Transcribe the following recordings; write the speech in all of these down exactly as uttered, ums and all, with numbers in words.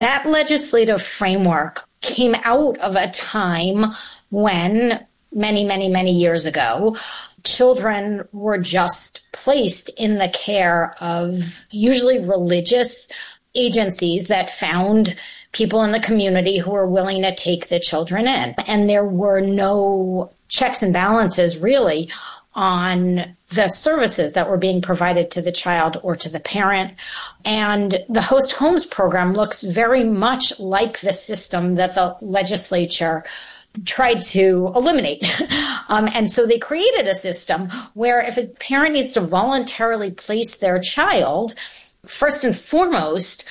That legislative framework came out of a time when, many, many, many years ago, children were just placed in the care of usually religious agencies that found people in the community who were willing to take the children in. And there were no checks and balances really on the services that were being provided to the child or to the parent. And the Host Homes program looks very much like the system that the legislature tried to eliminate. um, and so they created a system where if a parent needs to voluntarily place their child, first and foremost,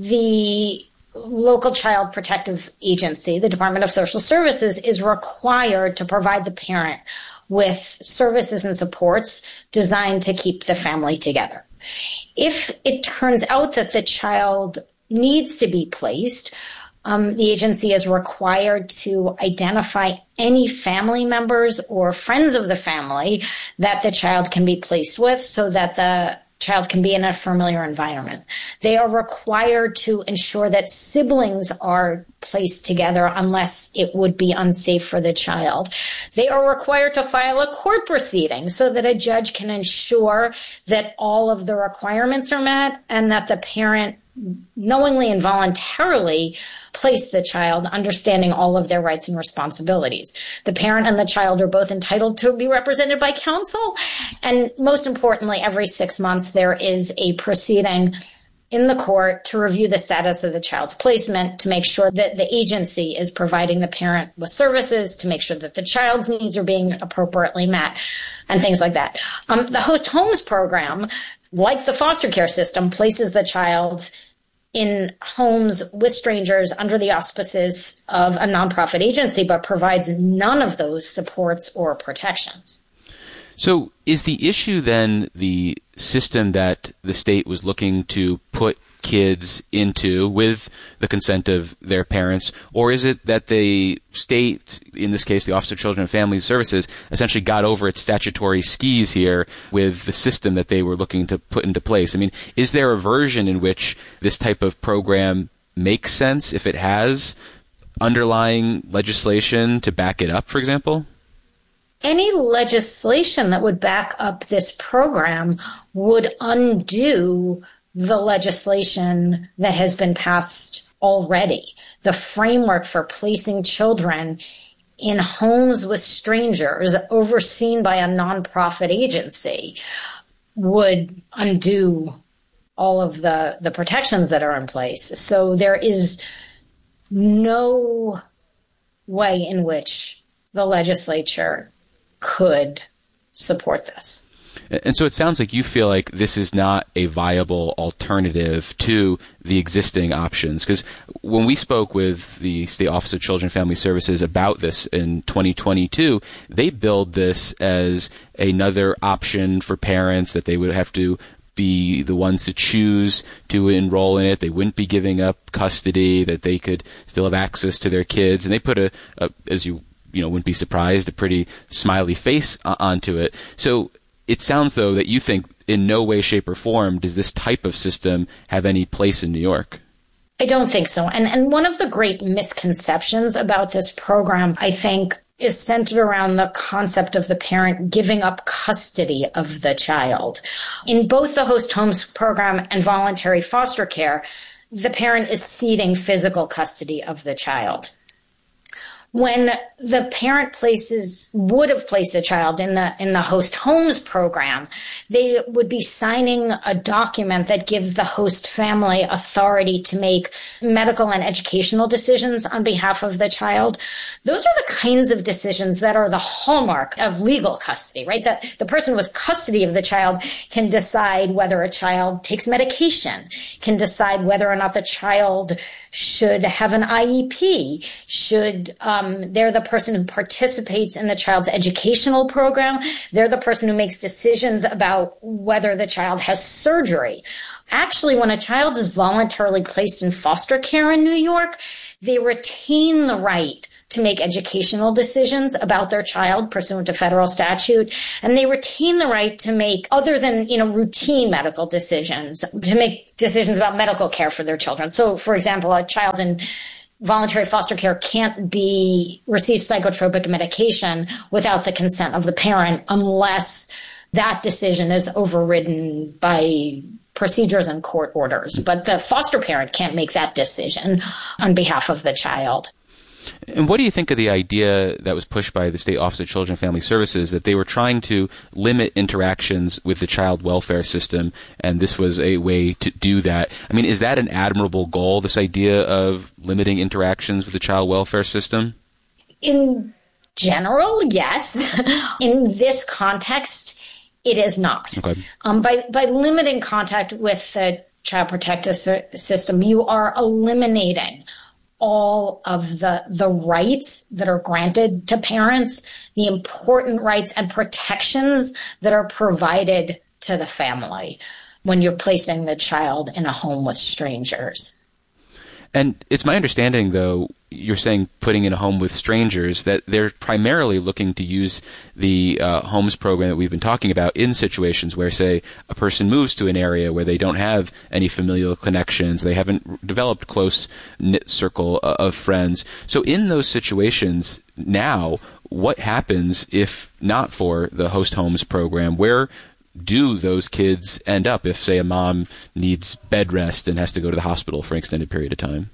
the local child protective agency, the Department of Social Services, is required to provide the parent with services and supports designed to keep the family together. If it turns out that the child needs to be placed, um, the agency is required to identify any family members or friends of the family that the child can be placed with so that the child can be in a familiar environment. They are required to ensure that siblings are placed together unless it would be unsafe for the child. They are required to file a court proceeding so that a judge can ensure that all of the requirements are met and that the parent knowingly and voluntarily place the child, understanding all of their rights and responsibilities. The parent and the child are both entitled to be represented by counsel. And most importantly, every six months, there is a proceeding in the court to review the status of the child's placement, to make sure that the agency is providing the parent with services, to make sure that the child's needs are being appropriately met, and things like that. Um, the Host Homes program, like the foster care system, places the child in homes with strangers under the auspices of a nonprofit agency, but provides none of those supports or protections. So is the issue then the system that the state was looking to put kids into with the consent of their parents, or is it that the state, in this case the Office of Children and Family Services, essentially got over its statutory skis here with the system that they were looking to put into place? I mean, is there a version in which this type of program makes sense if it has underlying legislation to back it up, for example? Any legislation that would back up this program would undo the legislation that has been passed already. The framework for placing children in homes with strangers overseen by a nonprofit agency would undo all of the, the protections that are in place. So there is no way in which the legislature could support this. And so it sounds like you feel like this is not a viable alternative to the existing options. Because when we spoke with the State Office of Children and Family Services about this in twenty twenty-two, they billed this as another option for parents, that they would have to be the ones to choose to enroll in it. They wouldn't be giving up custody, that they could still have access to their kids. And they put a, a as you you know, wouldn't be surprised, a pretty smiley face onto it. So it sounds, though, that you think in no way, shape, or form does this type of system have any place in New York. I don't think so. And and one of the great misconceptions about this program, I think, is centered around the concept of the parent giving up custody of the child. In both the Host Homes program and voluntary foster care, the parent is ceding physical custody of the child. When the parent places, would have placed the child in the, in the Host Homes program, they would be signing a document that gives the host family authority to make medical and educational decisions on behalf of the child. Those are the kinds of decisions that are the hallmark of legal custody, right? The, the person with custody of the child can decide whether a child takes medication, can decide whether or not the child should have an I E P, should, um, they're the person who participates in the child's educational program. They're the person who makes decisions about whether the child has surgery. Actually, when a child is voluntarily placed in foster care in New York, they retain the right to make educational decisions about their child pursuant to federal statute. And they retain the right to make, other than, you know, routine medical decisions, to make decisions about medical care for their children. So, for example, a child in voluntary foster care can't be receive psychotropic medication without the consent of the parent unless that decision is overridden by procedures and court orders. But the foster parent can't make that decision on behalf of the child. And what do you think of the idea that was pushed by the State Office of Children and Family Services that they were trying to limit interactions with the child welfare system, and this was a way to do that? I mean, is that an admirable goal, this idea of limiting interactions with the child welfare system? In general, yes. In this context, it is not. Okay. Um, by, by limiting contact with the child protective system, you are eliminating all of the the rights that are granted to parents, the important rights and protections that are provided to the family when you're placing the child in a home with strangers. And it's my understanding, though, you're saying putting in a home with strangers, that they're primarily looking to use the uh, homes program that we've been talking about in situations where, say, a person moves to an area where they don't have any familial connections, they haven't developed close-knit circle uh, of friends. So in those situations now, what happens if not for the host homes program? Where do those kids end up if, say, a mom needs bed rest and has to go to the hospital for an extended period of time?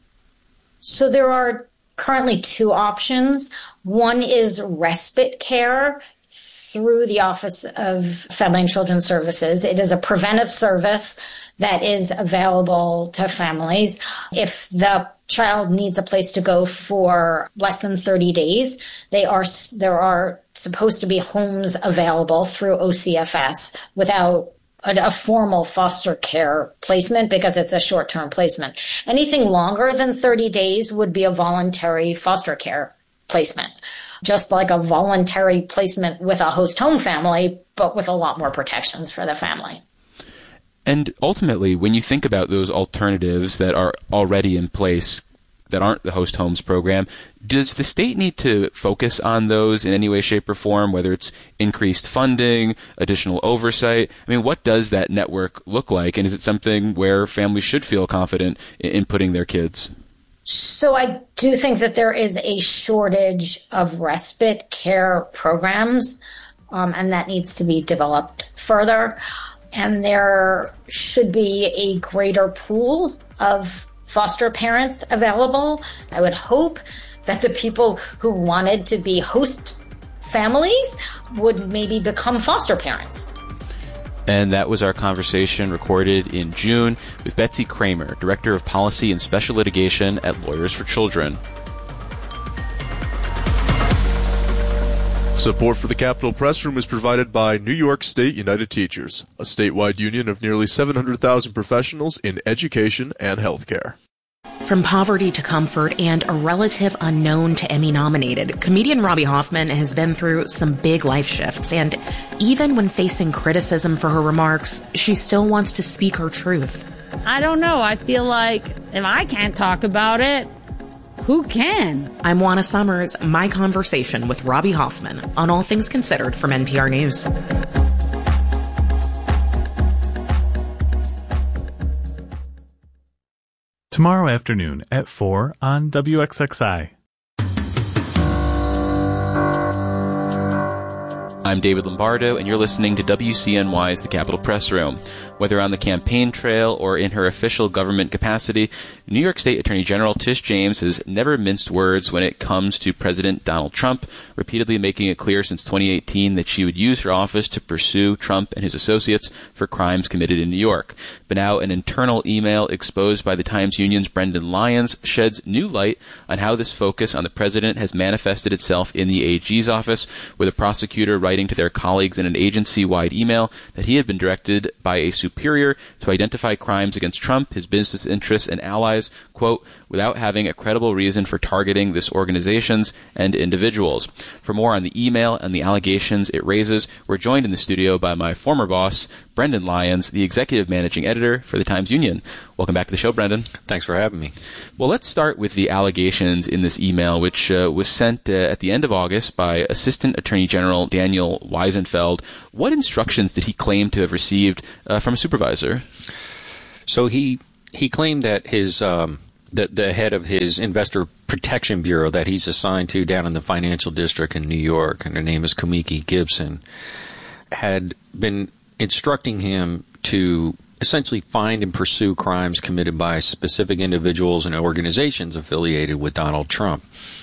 So there are currently two options. One is respite care through the Office of Family and Children Services. It is a preventive service that is available to families. If the child needs a place to go for less than thirty days, they are there are supposed to be homes available through O C F S without a, a formal foster care placement because it's a short-term placement. Anything longer than thirty days would be a voluntary foster care placement, just like a voluntary placement with a host home family, but with a lot more protections for the family. And ultimately, when you think about those alternatives that are already in place that aren't the host homes program, does the state need to focus on those in any way, shape, or form, whether it's increased funding, additional oversight? I mean, what does that network look like, and is it something where families should feel confident in putting their kids? So I do think that there is a shortage of respite care programs, um, and that needs to be developed further. And there should be a greater pool of foster parents available. I would hope that the people who wanted to be host families would maybe become foster parents. And that was our conversation recorded in June with Betsy Kramer, Director of Policy and Special Litigation at Lawyers for Children. Support for the Capitol Press Room is provided by New York State United Teachers, a statewide union of nearly seven hundred thousand professionals in education and healthcare. From poverty to comfort and a relative unknown to Emmy-nominated, comedian Robbie Hoffman has been through some big life shifts, and even when facing criticism for her remarks, she still wants to speak her truth. I don't know. I feel like if I can't talk about it, who can? I'm Juana Summers. My conversation with Robbie Hoffman on All Things Considered from N P R News. Tomorrow afternoon at four on W X X I. I'm David Lombardo, and you're listening to W C N Y's The Capitol Press Room. Whether on the campaign trail or in her official government capacity, New York State Attorney General Tish James has never minced words when it comes to President Donald Trump, repeatedly making it clear since twenty eighteen that she would use her office to pursue Trump and his associates for crimes committed in New York. But now an internal email exposed by the Times Union's Brendan Lyons sheds new light on how this focus on the president has manifested itself in the A G's office, with a prosecutor writing to their colleagues in an agency-wide email that he had been directed by a superior to identify crimes against Trump, his business interests, and allies, quote, without having a credible reason for targeting this organizations and individuals. For more on the email and the allegations it raises, we're joined in the studio by my former boss, Brendan Lyons, the executive managing editor for the Times Union. Welcome back to the show, Brendan. Thanks for having me. Well, let's start with the allegations in this email, which uh, was sent uh, at the end of August by Assistant Attorney General Daniel Weisenfeld. What instructions did he claim to have received uh, from a supervisor? So he he claimed that his um, the, the head of his Investor Protection Bureau that he's assigned to down in the Financial District in New York, and her name is Komiki Gibson, had been instructing him to essentially find and pursue crimes committed by specific individuals and organizations affiliated with Donald Trump.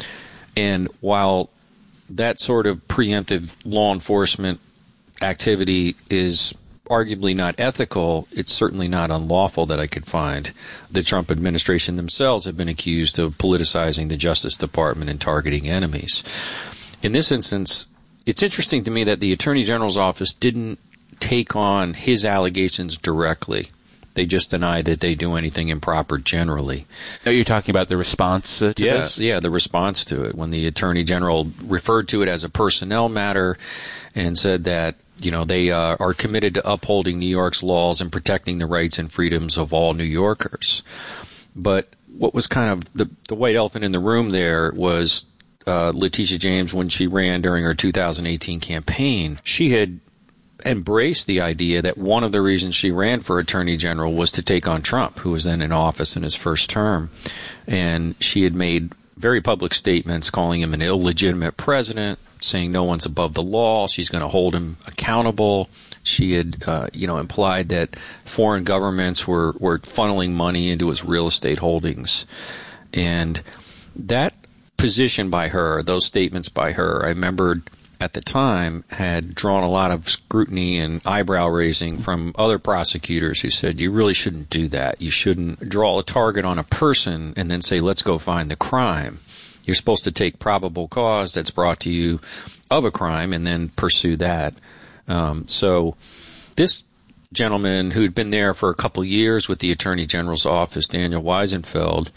And while that sort of preemptive law enforcement activity is arguably not ethical, it's certainly not unlawful that I could find. The Trump administration themselves have been accused of politicizing the Justice Department and targeting enemies. In this instance, it's interesting to me that the Attorney General's office didn't take on his allegations directly. They just deny that they do anything improper generally. Oh, you're talking about the response uh, to yeah, this? Yeah, the response to it. When the Attorney General referred to it as a personnel matter and said that, you know, they uh, are committed to upholding New York's laws and protecting the rights and freedoms of all New Yorkers. But what was kind of the, the white elephant in the room there was uh, Letitia James, when she ran during her two thousand eighteen campaign, she had embraced the idea that one of the reasons she ran for Attorney General was to take on Trump, who was then in office in his first term. And she had made very public statements calling him an illegitimate president, saying no one's above the law. She's going to hold him accountable. She had, uh, you know, implied that foreign governments were, were funneling money into his real estate holdings. And that position by her, those statements by her, I remembered at the time had drawn a lot of scrutiny and eyebrow raising from other prosecutors who said, you really shouldn't do that. You shouldn't draw a target on a person and then say, let's go find the crime. You're supposed to take probable cause that's brought to you of a crime and then pursue that. Um, so this gentleman who had been there for a couple years with the Attorney General's office, Daniel Weisenfeld,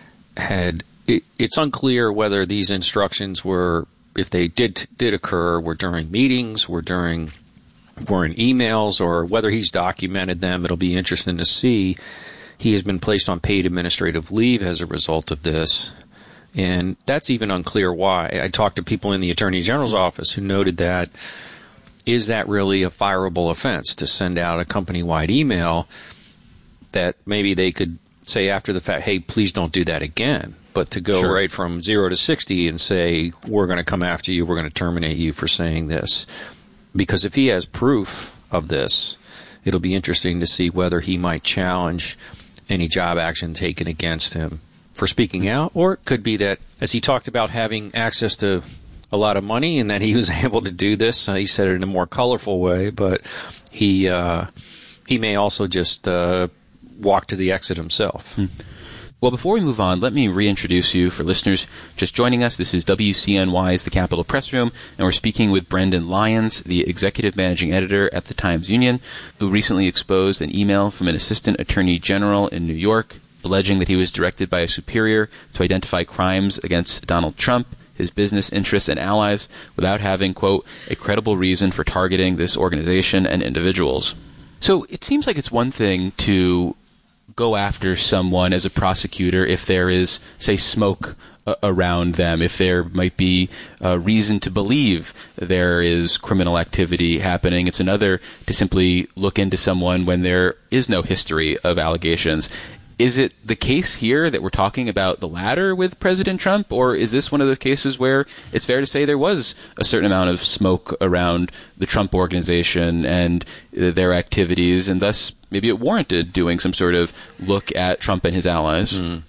had it, it's unclear whether these instructions were, if they did did occur, were during meetings, were during were in emails, or whether he's documented them. It'll be interesting to see. He has been placed on paid administrative leave as a result of this, and that's even unclear why. I talked to people in the Attorney General's office who noted that, is that really a fireable offense to send out a company-wide email that maybe they could say after the fact, hey, please don't do that again. But to go sure. right from zero to sixty and say, we're going to come after you, we're going to terminate you for saying this. Because if he has proof of this, it'll be interesting to see whether he might challenge any job action taken against him for speaking out. Or it could be that, as he talked about having access to a lot of money and that he was able to do this, uh, he said it in a more colorful way, but he, uh, he may also just uh, walk to the exit himself. Hmm. Well, before we move on, let me reintroduce you for listeners just joining us. This is W C N Y's The Capitol Press Room, and we're speaking with Brendan Lyons, the Executive Managing Editor at the Times-Union, who recently exposed an email from an Assistant Attorney General in New York alleging that he was directed by a superior to identify crimes against Donald Trump, his business interests, and allies without having, quote, a credible reason for targeting this organization and individuals. So it seems like it's one thing to go after someone as a prosecutor if there is, say, smoke uh, around them, if there might be a reason to believe there is criminal activity happening. It's another to simply look into someone when there is no history of allegations. Is it the case here that we're talking about the latter with President Trump, or is this one of the cases where it's fair to say there was a certain amount of smoke around the Trump organization and uh, their activities, and thus maybe it warranted doing some sort of look at Trump and his allies? Mm.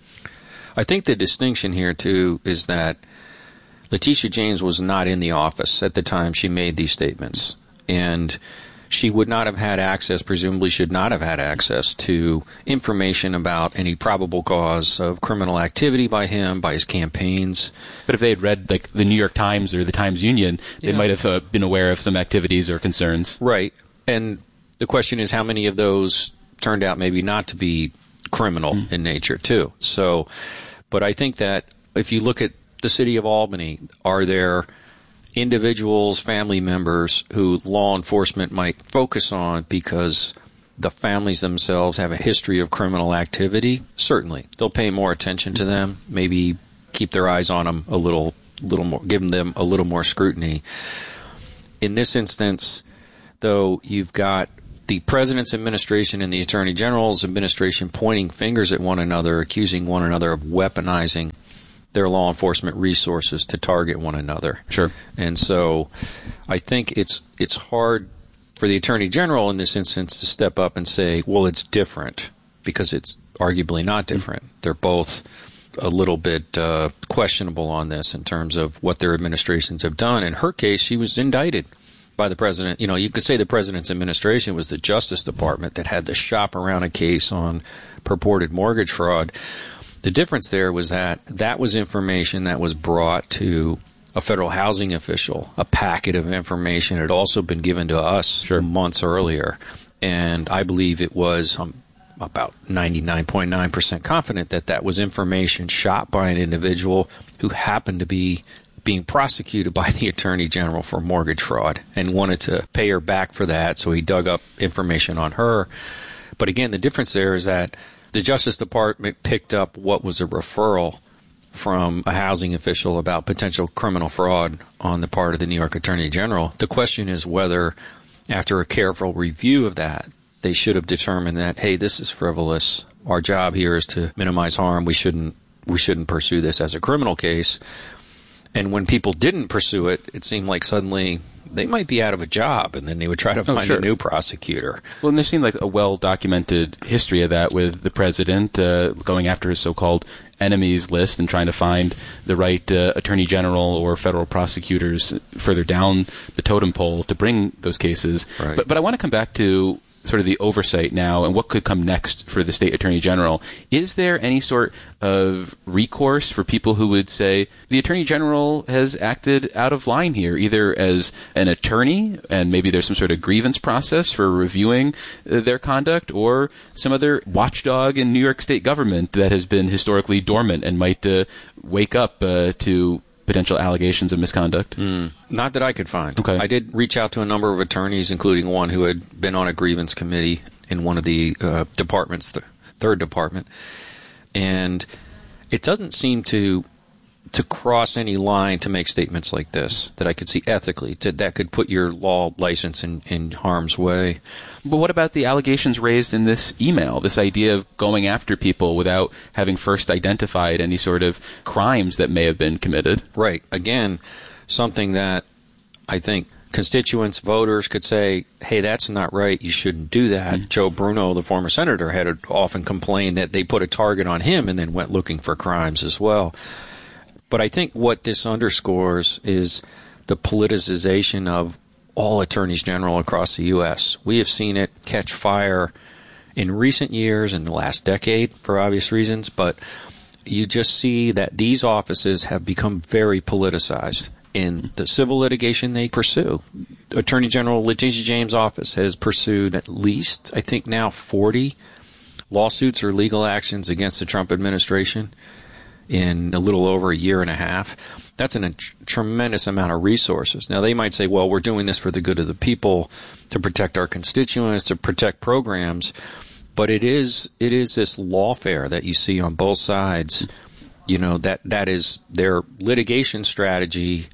I think the distinction here, too, is that Letitia James was not in the office at the time she made these statements, and she would not have had access, presumably should not have had access to information about any probable cause of criminal activity by him, by his campaigns. But if they had read like the New York Times or the Times-Union, they yeah. might have uh, been aware of some activities or concerns. Right. And the question is how many of those turned out maybe not to be criminal mm. in nature, too. So, but I think that if you look at the city of Albany, are there individuals, family members who law enforcement might focus on because the families themselves have a history of criminal activity, certainly they'll pay more attention to them, maybe keep their eyes on them a little, little more, give them a little more scrutiny. In this instance, though, you've got the president's administration and the attorney general's administration pointing fingers at one another, accusing one another of weaponizing their law enforcement resources to target one another. Sure. And so I think it's it's hard for the attorney general in this instance to step up and say, well, it's different, because it's arguably not different. Mm-hmm. They're both a little bit uh, questionable on this in terms of what their administrations have done. In her case, she was indicted by the president. You know, you could say the president's administration was the Justice Department that had to shop around a case on purported mortgage fraud. The difference there was that that was information that was brought to a federal housing official. A packet of information had also been given to us sure. months earlier. And I believe it was um, about ninety-nine point nine percent confident that that was information shot by an individual who happened to be being prosecuted by the Attorney General for mortgage fraud and wanted to pay her back for that, so he dug up information on her. But again, the difference there is that the Justice Department picked up what was a referral from a housing official about potential criminal fraud on the part of the New York Attorney General. The question is whether, after a careful review of that, they should have determined that, hey, this is frivolous. Our job here is to minimize harm. We shouldn't we shouldn't pursue this as a criminal case. And when people didn't pursue it, it seemed like suddenly they might be out of a job, and then they would try to find oh, sure. a new prosecutor. Well, and there seemed like a well-documented history of that with the president uh, going after his so-called enemies list and trying to find the right uh, attorney general or federal prosecutors further down the totem pole to bring those cases. Right. But, but I want to come back to sort of the oversight now and what could come next for the state attorney general. Is there any sort of recourse for people who would say the attorney general has acted out of line here, either as an attorney and maybe there's some sort of grievance process for reviewing uh, their conduct, or some other watchdog in New York state government that has been historically dormant and might uh, wake up uh, to potential allegations of misconduct? Mm, not that I could find. Okay. I did reach out to a number of attorneys, including one who had been on a grievance committee in one of the uh, departments, the third department, and it doesn't seem to to cross any line to make statements like this that I could see ethically to, that could put your law license in, in harm's way. But what about the allegations raised in this email, this idea of going after people without having first identified any sort of crimes that may have been committed? Right. Again, something that I think constituents, voters could say, hey, that's not right. You shouldn't do that. Mm-hmm. Joe Bruno, the former senator, had often complained that they put a target on him and then went looking for crimes as well. But I think what this underscores is the politicization of all attorneys general across the U S. We have seen it catch fire in recent years, in the last decade, for obvious reasons, but you just see that these offices have become very politicized in the civil litigation they pursue. Attorney General Letitia James' office has pursued at least, I think now, forty lawsuits or legal actions against the Trump administration in a little over a year and a half. That's an, a tr- tremendous amount of resources. Now, they might say, well, we're doing this for the good of the people, to protect our constituents, to protect programs, but it is it is this lawfare that you see on both sides. You know, that that is their litigation strategy.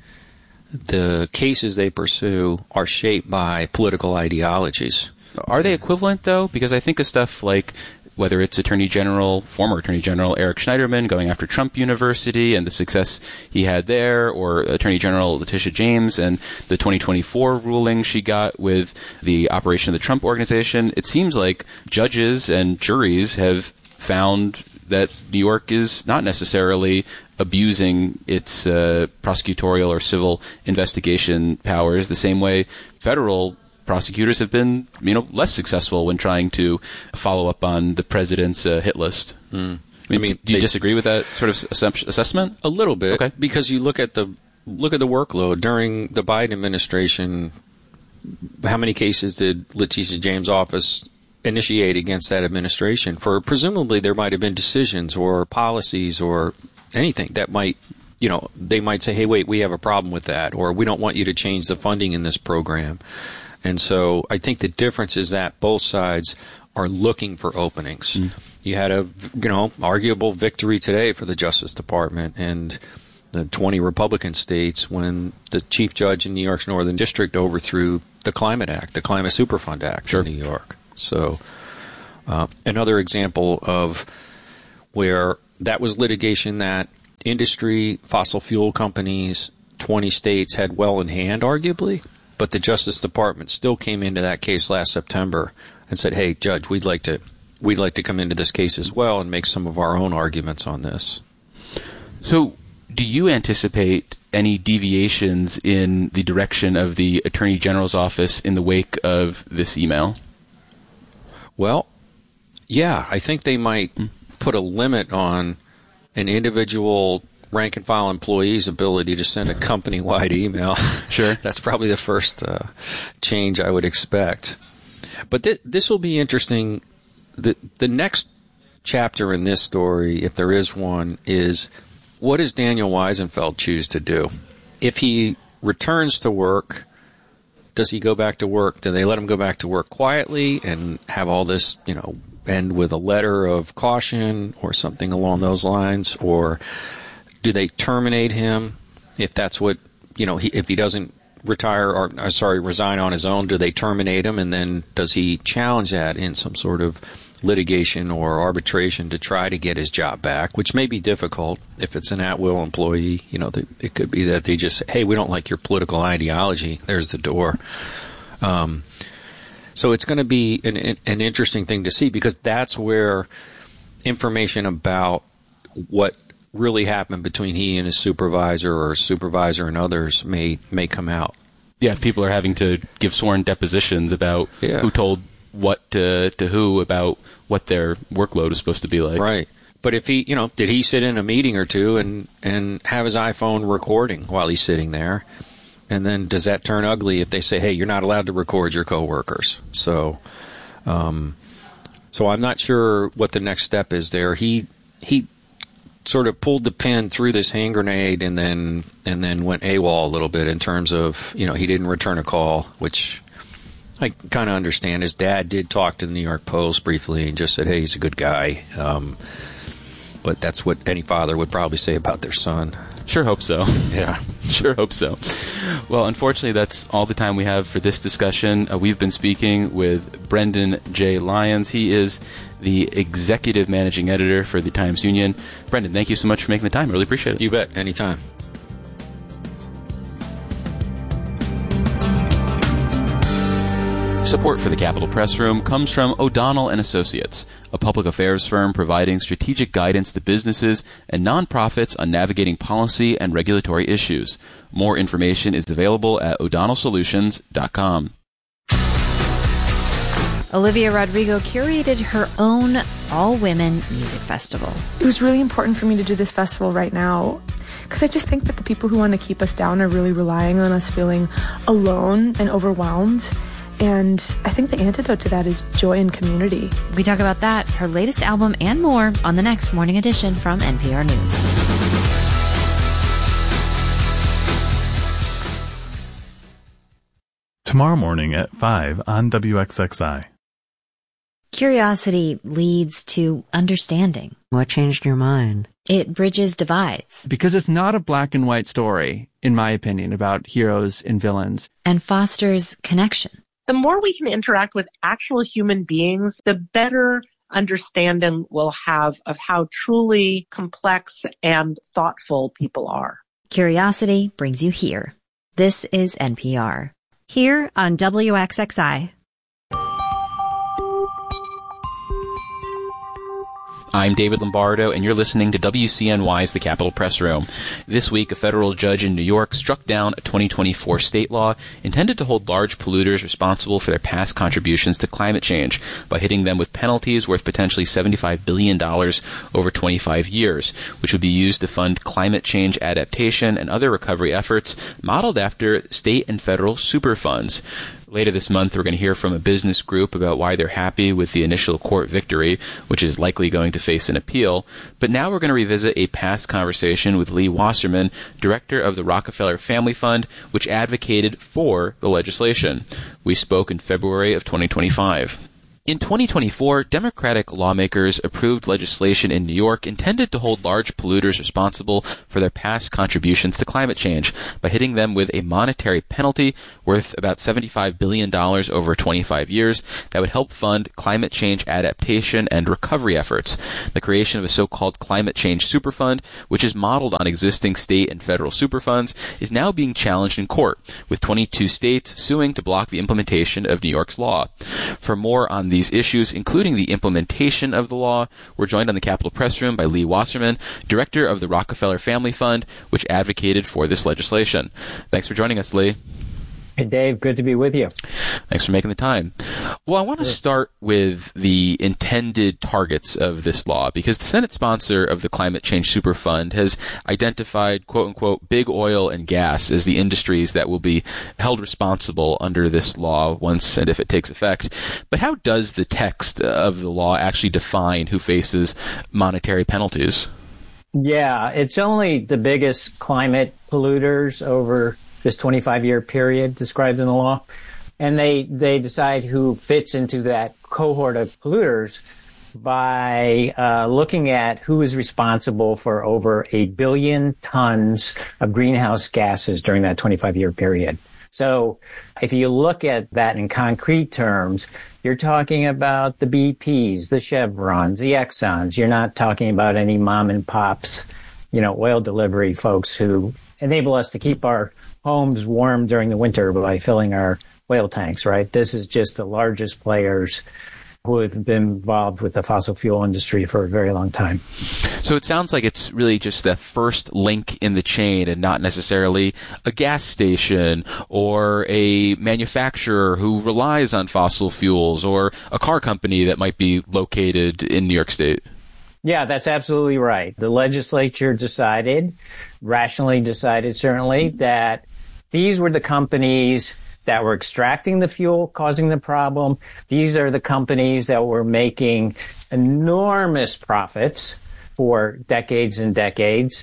The cases they pursue are shaped by political ideologies. Are they equivalent, though? Because I think of stuff like whether it's Attorney General, former Attorney General Eric Schneiderman going after Trump University and the success he had there, or Attorney General Letitia James and the twenty twenty-four ruling she got with the operation of the Trump Organization. It seems like judges and juries have found that New York is not necessarily abusing its uh, prosecutorial or civil investigation powers the same way federal prosecutors have been, you know, less successful when trying to follow up on the president's uh, hit list. Mm. I mean, I mean, do you they, disagree with that sort of assumption, assessment? A little bit, okay. Because you look at the look at the workload during the Biden administration. How many cases did Letitia James' office initiate against that administration? For presumably there might have been decisions or policies or anything that might, you know, they might say, hey, wait, we have a problem with that, or we don't want you to change the funding in this program. And so I think the difference is that both sides are looking for openings. Mm. You had a, you know, arguable victory today for the Justice Department and the twenty Republican states when the chief judge in New York's Northern District overthrew the Climate Act, the Climate Superfund Act sure. in New York. So uh, another example of where that was litigation that industry, fossil fuel companies, twenty states had well in hand, arguably, but the Justice Department still came into that case last September and said, hey, Judge, we'd like to we'd like to come into this case as well and make some of our own arguments on this. So do you anticipate any deviations in the direction of the Attorney General's office in the wake of this email? Well, yeah, I think they might mm. put a limit on an individual rank-and-file employee's ability to send a company-wide email. Sure. That's probably the first uh, change I would expect. But th- this will be interesting. The, the next chapter in this story, if there is one, is what does Daniel Weisenfeld choose to do? If he returns to work, does he go back to work? Do they let him go back to work quietly and have all this, you know, end with a letter of caution or something along those lines? Or do they terminate him if that's what, you know, he, if he doesn't retire or, uh, sorry, resign on his own? Do they terminate him? And then does he challenge that in some sort of litigation or arbitration to try to get his job back, which may be difficult if it's an at-will employee? You know, it could be that they just say, hey, we don't like your political ideology. There's the door. Um, so it's going to be an, an interesting thing to see, because that's where information about what really happened between he and his supervisor or his supervisor and others may may come out. Yeah, people are having to give sworn depositions about yeah. who told what to, to who about what their workload is supposed to be like. Right. But if he, you know, did he sit in a meeting or two and, and have his iPhone recording while he's sitting there? And then does that turn ugly if they say, hey, you're not allowed to record your coworkers? So, um, so I'm not sure what the next step is there. He, he sort of pulled the pin through this hand grenade and then, and then went AWOL a little bit in terms of, you know, he didn't return a call, which I kind of understand. His dad did talk to the New York Post briefly and just said, hey, he's a good guy. Um, but that's what any father would probably say about their son. Sure hope so. Yeah. Sure hope so. Well, unfortunately, that's all the time we have for this discussion. Uh, we've been speaking with Brendan J. Lyons. He is the executive managing editor for the Times Union. Brendan, thank you so much for making the time. I really appreciate it. You bet. Anytime. Support for the Capitol Press Room comes from O'Donnell and Associates, a public affairs firm providing strategic guidance to businesses and nonprofits on navigating policy and regulatory issues. More information is available at o'donnell solutions dot com. Olivia Rodrigo curated her own all-women music festival. It was really important for me to do this festival right now, because I just think that the people who want to keep us down are really relying on us feeling alone and overwhelmed. And I think the antidote to that is joy and community. We talk about that, her latest album, and more on the next Morning Edition from N P R News. Tomorrow morning at five on W X X I. Curiosity leads to understanding. What changed your mind? It bridges divides. Because it's not a black and white story, in my opinion, about heroes and villains. And fosters connection. The more we can interact with actual human beings, the better understanding we'll have of how truly complex and thoughtful people are. Curiosity brings you here. This is N P R. Here on W X X I. I'm David Lombardo, and you're listening to W C N Y's The Capitol Press Room. This week, a federal judge in New York struck down a twenty twenty-four state law intended to hold large polluters responsible for their past contributions to climate change by hitting them with penalties worth potentially seventy-five billion dollars over twenty-five years, which would be used to fund climate change adaptation and other recovery efforts modeled after state and federal superfunds. Later this month, we're going to hear from a business group about why they're happy with the initial court victory, which is likely going to face an appeal. But now we're going to revisit a past conversation with Lee Wasserman, director of the Rockefeller Family Fund, which advocated for the legislation. We spoke in February of twenty twenty-five. In twenty twenty-four, Democratic lawmakers approved legislation in New York intended to hold large polluters responsible for their past contributions to climate change by hitting them with a monetary penalty worth about seventy-five billion dollars over twenty-five years that would help fund climate change adaptation and recovery efforts. The creation of a so-called climate change superfund, which is modeled on existing state and federal superfunds, is now being challenged in court, with twenty-two states suing to block the implementation of New York's law. For more on the these issues, including the implementation of the law, we're joined on the Capitol Press Room by Lee Wasserman, director of the Rockefeller Family Fund, which advocated for this legislation. Thanks for joining us, Lee. Hey, Dave. Good to be with you. Thanks for making the time. Well, I want to start with the intended targets of this law, because the Senate sponsor of the Climate Change Superfund has identified, quote-unquote, big oil and gas as the industries that will be held responsible under this law once and if it takes effect. But how does the text of the law actually define who faces monetary penalties? Yeah, it's only the biggest climate polluters over this twenty-five year period described in the law. And they, they decide who fits into that cohort of polluters by uh, looking at who is responsible for over a billion tons of greenhouse gases during that twenty-five year period. So if you look at that in concrete terms, you're talking about the B Ps, the Chevrons, the Exxons. You're not talking about any mom and pops, you know, oil delivery folks who enable us to keep our homes warm during the winter by filling our oil tanks, right? This is just the largest players who have been involved with the fossil fuel industry for a very long time. So it sounds like it's really just the first link in the chain and not necessarily a gas station or a manufacturer who relies on fossil fuels or a car company that might be located in New York State. Yeah, that's absolutely right. The legislature decided, rationally decided certainly, that these were the companies that were extracting the fuel, causing the problem. These are the companies that were making enormous profits for decades and decades.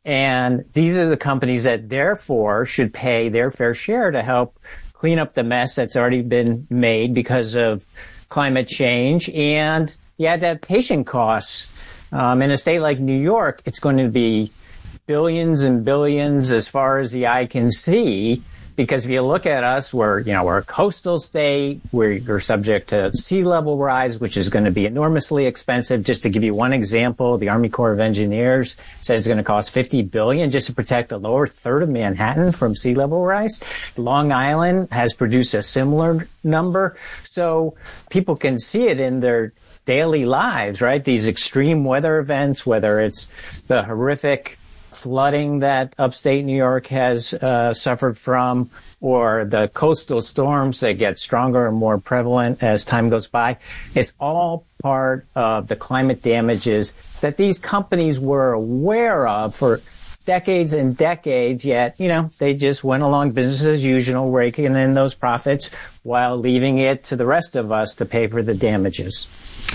And these are the companies that therefore should pay their fair share to help clean up the mess that's already been made because of climate change and the adaptation costs. Um, in a state like New York, it's going to be billions and billions as far as the eye can see, because if you look at us, we're, you know, we're a coastal state. We're, we're subject to sea level rise, which is going to be enormously expensive. Just to give you one example, the Army Corps of Engineers says it's going to cost fifty billion dollars just to protect the lower third of Manhattan from sea level rise. Long Island has produced a similar number. So people can see it in their daily lives, right? These extreme weather events, whether it's the horrific flooding that upstate New York has uh, suffered from, or the coastal storms that get stronger and more prevalent as time goes by. It's all part of the climate damages that these companies were aware of for decades and decades, yet, you know, they just went along business as usual, raking in those profits while leaving it to the rest of us to pay for the damages.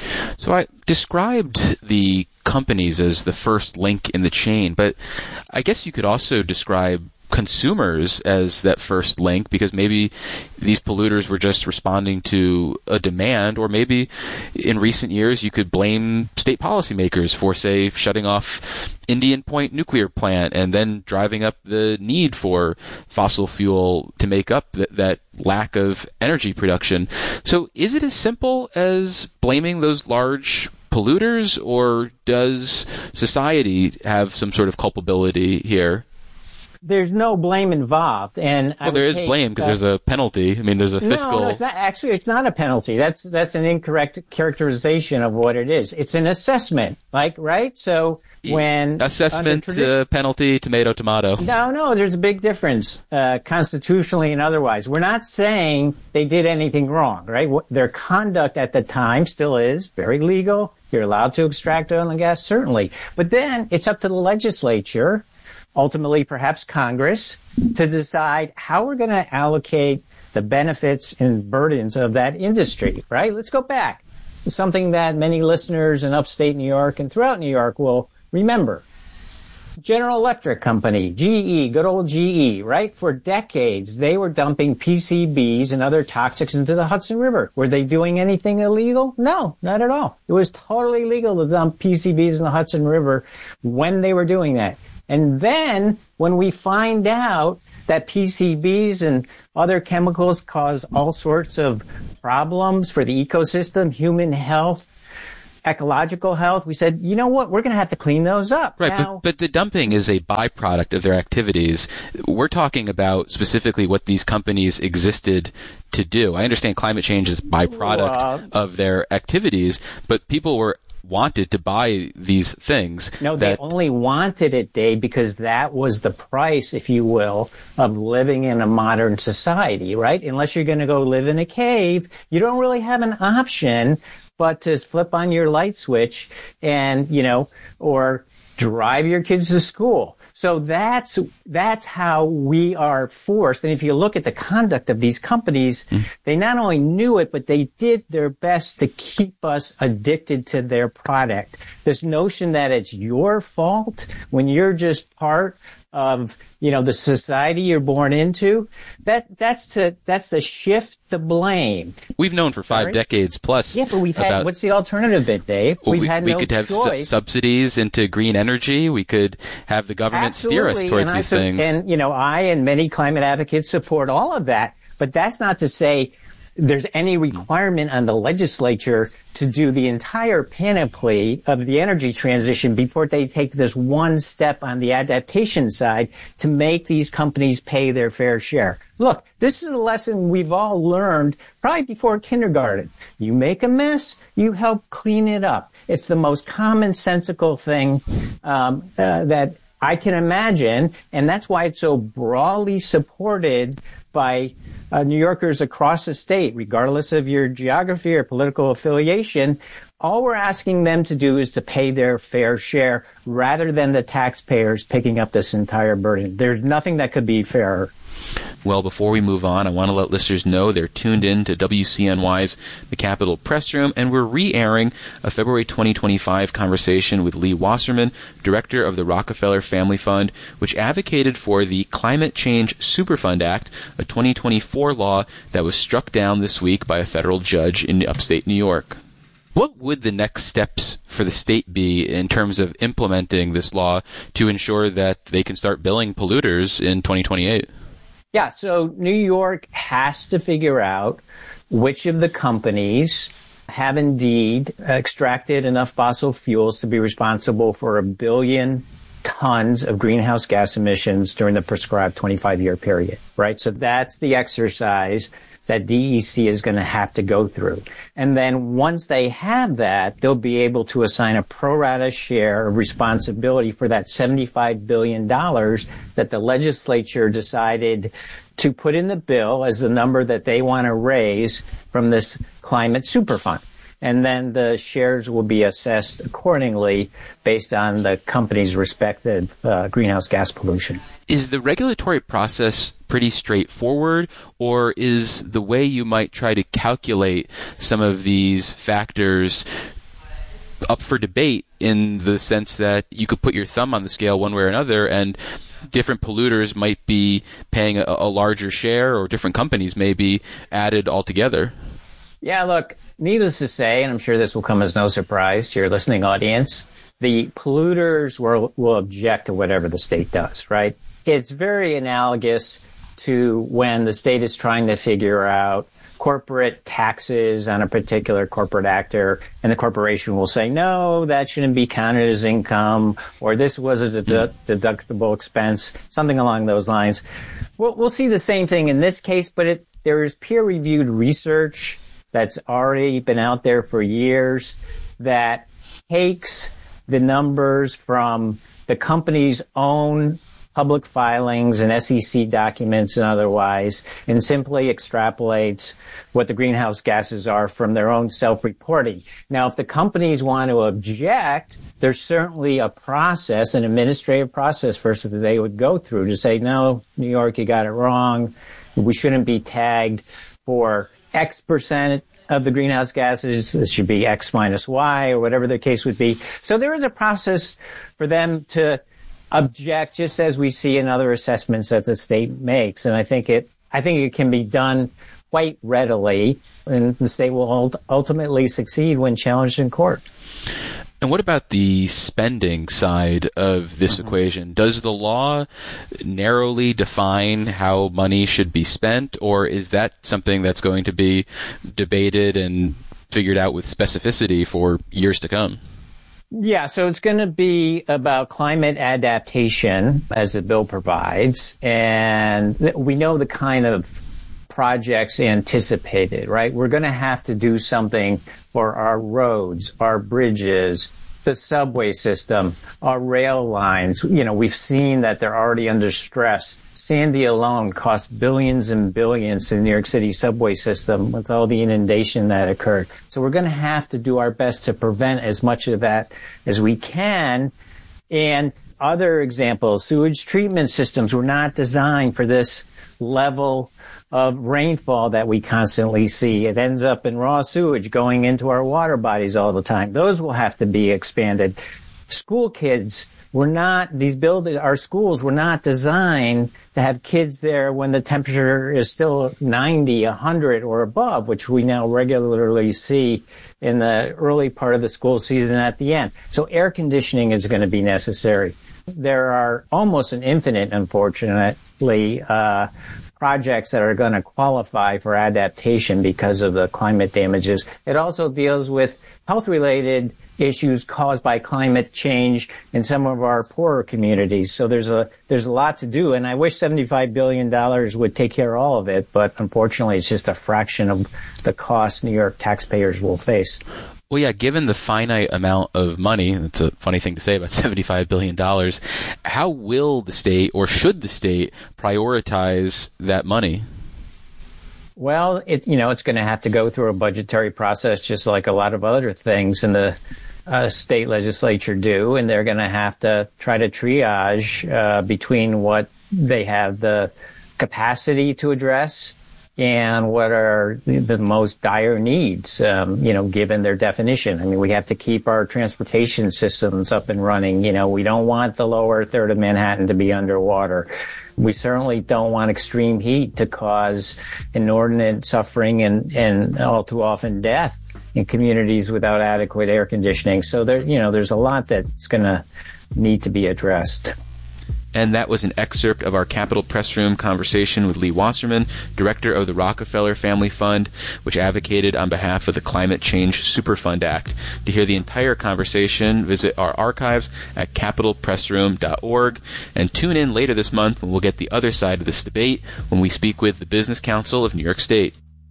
So I described the companies as the first link in the chain, but I guess you could also describe consumers as that first link, because maybe these polluters were just responding to a demand, or maybe in recent years you could blame state policymakers for, say, shutting off Indian Point nuclear plant and then driving up the need for fossil fuel to make up th- that lack of energy production. So is it as simple as blaming those large polluters, or does society have some sort of culpability here? There's no blame involved, and well, there is blame because there's a penalty. I mean, there's a fiscal. No, no, it's not. Actually, it's not a penalty. That's that's an incorrect characterization of what it is. It's an assessment, like right. So when assessment, tradi- uh, penalty, tomato, tomato. No, no, there's a big difference, uh, constitutionally and otherwise. We're not saying they did anything wrong, right? What, their conduct at the time still is very legal. You're allowed to extract oil and gas, certainly, but then it's up to the legislature, ultimately perhaps Congress, to decide how we're going to allocate the benefits and burdens of that industry, right? Let's go back. Something that many listeners in upstate New York and throughout New York will remember. General Electric Company, G E, good old G E, right? For decades, they were dumping P C Bs and other toxics into the Hudson River. Were they doing anything illegal? No, not at all. It was totally legal to dump P C Bs in the Hudson River when they were doing that. And then when we find out that P C Bs and other chemicals cause all sorts of problems for the ecosystem, human health, ecological health, we said, you know what, we're going to have to clean those up. Right, now, but, but the dumping is a byproduct of their activities. We're talking about specifically what these companies existed to do. I understand climate change is a byproduct uh, of their activities, but people were wanted to buy these things. No, that, they only wanted it, Dave, because that was the price, if you will, of living in a modern society, right? Unless you're going to go live in a cave, you don't really have an option but to flip on your light switch and, you know, or drive your kids to school. So that's, that's how we are forced. And if you look at the conduct of these companies, mm. they not only knew it, but they did their best to keep us addicted to their product. This notion that it's your fault when you're just part of, you know, the society you're born into, that, that's to, that's to shift the blame. We've known for five Sorry? decades plus. Yeah, but we've about, had, what's the alternative bit, Dave? Well, we've we, had we no could have choice. Su- subsidies into green energy. We could have the government Absolutely. steer us towards and these I, things. And, you know, I and many climate advocates support all of that, but that's not to say there's any requirement on the legislature to do the entire panoply of the energy transition before they take this one step on the adaptation side to make these companies pay their fair share. Look, this is a lesson we've all learned probably before kindergarten. You make a mess, you help clean it up. It's the most commonsensical thing um, uh, that I can imagine, and that's why it's so broadly supported by uh, New Yorkers across the state, regardless of your geography or political affiliation. All we're asking them to do is to pay their fair share rather than the taxpayers picking up this entire burden. There's nothing that could be fairer. Well, before we move on, I want to let listeners know they're tuned in to W C N Y's The Capitol Press Room, and we're re-airing a February twenty twenty-five conversation with Lee Wasserman, director of the Rockefeller Family Fund, which advocated for the Climate Change Superfund Act, a twenty twenty-four law that was struck down this week by a federal judge in upstate New York. What would the next steps for the state be in terms of implementing this law to ensure that they can start billing polluters in twenty twenty-eight? Yeah, so New York has to figure out which of the companies have indeed extracted enough fossil fuels to be responsible for a billion tons of greenhouse gas emissions during the prescribed twenty-five year period, right? So that's the exercise that D E C is going to have to go through. And then once they have that, they'll be able to assign a pro rata share of responsibility for that seventy-five billion dollars that the legislature decided to put in the bill as the number that they want to raise from this climate superfund. And then the shares will be assessed accordingly based on the company's respective uh, greenhouse gas pollution. Is the regulatory process pretty straightforward, or is the way you might try to calculate some of these factors up for debate in the sense that you could put your thumb on the scale one way or another and different polluters might be paying a, a larger share, or different companies may be added altogether? Yeah, look, needless to say, and I'm sure this will come as no surprise to your listening audience, the polluters will, will object to whatever the state does, right? It's very analogous to when the state is trying to figure out corporate taxes on a particular corporate actor, and the corporation will say, no, that shouldn't be counted as income, or this was a dedu- deductible expense, something along those lines. We'll, we'll see the same thing in this case, but it, there is peer-reviewed research that's already been out there for years that takes the numbers from the company's own public filings and S E C documents and otherwise, and simply extrapolates what the greenhouse gases are from their own self-reporting. Now, if the companies want to object, there's certainly a process, an administrative process first that they would go through to say, no, New York, you got it wrong. We shouldn't be tagged for X percent of the greenhouse gases. This should be X minus Y or whatever the case would be. So there is a process for them to object, just as we see in other assessments that the state makes. And I think it, I think it can be done quite readily, and the state will ultimately succeed when challenged in court. And what about the spending side of this mm-hmm. equation? Does the law narrowly define how money should be spent, or is that something that's going to be debated and figured out with specificity for years to come? Yeah, so it's going to be about climate adaptation, as the bill provides, and we know the kind of projects anticipated, right? We're going to have to do something for our roads, our bridges, the subway system, our rail lines. You know, we've seen that they're already under stress. Sandy alone cost billions and billions to the New York City subway system with all the inundation that occurred. So we're going to have to do our best to prevent as much of that as we can. And other examples, sewage treatment systems were not designed for this level of rainfall that we constantly see. It ends up in raw sewage going into our water bodies all the time. Those will have to be expanded. School kids were not, these buildings, our schools were not designed to have kids there when the temperature is still ninety, one hundred or above, which we now regularly see in the early part of the school season and at the end. So air conditioning is going to be necessary. There are almost an infinite, unfortunately, uh, projects that are going to qualify for adaptation because of the climate damages. It also deals with health-related issues caused by climate change in some of our poorer communities. So there's a there's a lot to do, and I wish seventy-five billion dollars would take care of all of it, but unfortunately it's just a fraction of the cost New York taxpayers will face. Well, yeah, given the finite amount of money, it's a funny thing to say about seventy-five billion dollars, how will the state, or should the state, prioritize that money? Well, it, you know, it's going to have to go through a budgetary process just like a lot of other things in the uh, state legislature do, and they're going to have to try to triage uh, between what they have the capacity to address and what are the most dire needs, um, you know, given their definition. I mean, we have to keep our transportation systems up and running. You know, we don't want the lower third of Manhattan to be underwater. We certainly don't want extreme heat to cause inordinate suffering and, and all too often death in communities without adequate air conditioning. So there, you know, there's a lot that's going to need to be addressed. And that was an excerpt of our Capitol Press Room conversation with Lee Wasserman, director of the Rockefeller Family Fund, which advocated on behalf of the Climate Change Superfund Act. To hear the entire conversation, visit our archives at capitol press room dot org, and tune in later this month when we'll get the other side of this debate when we speak with the Business Council of New York State.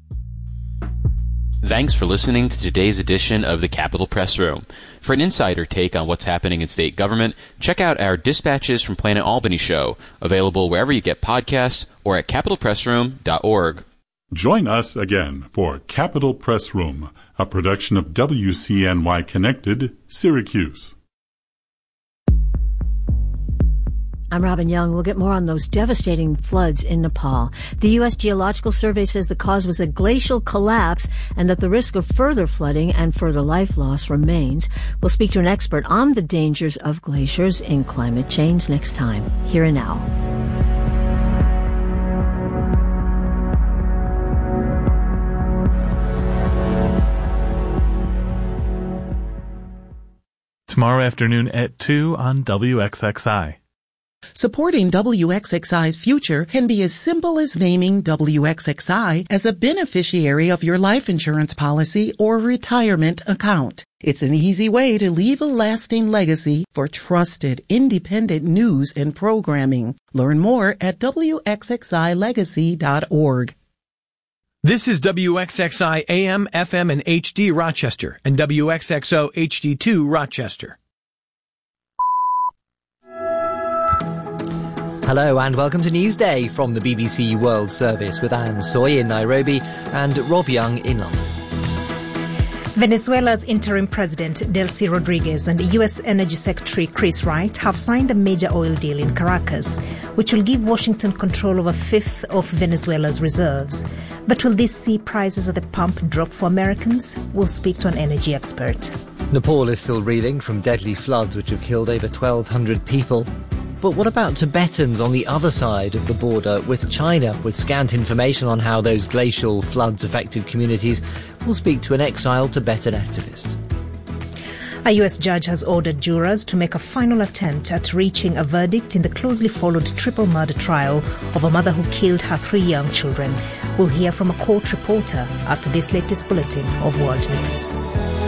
Thanks for listening to today's edition of the Capitol Press Room. For an insider take on what's happening in state government, check out our Dispatches from Planet Albany show, available wherever you get podcasts or at capitol press room dot org. Join us again for Capitol Press Room, a production of W C N Y Connected, Syracuse. I'm Robin Young. We'll get more on those devastating floods in Nepal. The U S Geological Survey says the cause was a glacial collapse and that the risk of further flooding and further life loss remains. We'll speak to an expert on the dangers of glaciers in climate change next time, here and now. Tomorrow afternoon at two on W X X I. Supporting W X X I's future can be as simple as naming W X X I as a beneficiary of your life insurance policy or retirement account. It's an easy way to leave a lasting legacy for trusted, independent news and programming. Learn more at W X X I legacy dot org. This is W X X I A M, F M, and H D Rochester and W X X O H D two Rochester. Hello and welcome to Newsday from the B B C World Service with Anne Soy in Nairobi and Rob Young in London. Venezuela's interim president, Delcy Rodriguez, and U S Energy Secretary Chris Wright have signed a major oil deal in Caracas, which will give Washington control of a fifth of Venezuela's reserves. But will this see prices at the pump drop for Americans? We'll speak to an energy expert. Nepal is still reeling from deadly floods which have killed over twelve hundred people. But what about Tibetans on the other side of the border with China? With scant information on how those glacial floods affected communities, we'll speak to an exiled Tibetan activist. A U S judge has ordered jurors to make a final attempt at reaching a verdict in the closely followed triple murder trial of a mother who killed her three young children. We'll hear from a court reporter after this latest bulletin of World News.